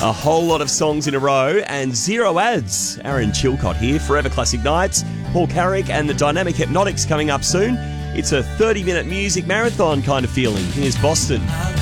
A whole lot of songs in a row and zero ads. Aaron Chilcott here, Forever Classic Nights. Paul Carrick and the Dynamic Hypnotics coming up soon. It's a 30-minute music marathon kind of feeling. Here's Boston.